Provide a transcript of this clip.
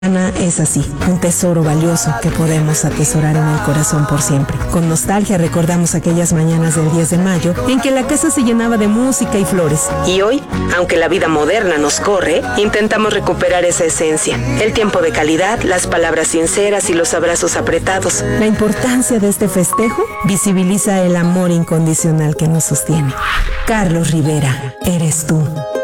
Es así, un tesoro valioso que podemos atesorar en el corazón por siempre. Con nostalgia recordamos aquellas mañanas del 10 de mayo en que la casa se llenaba de música y flores. Y hoy, aunque la vida moderna nos corre, intentamos recuperar esa esencia. El tiempo de calidad, las palabras sinceras y los abrazos apretados. La importancia de este festejo visibiliza el amor incondicional que nos sostiene. Carlos Rivera, eres tú.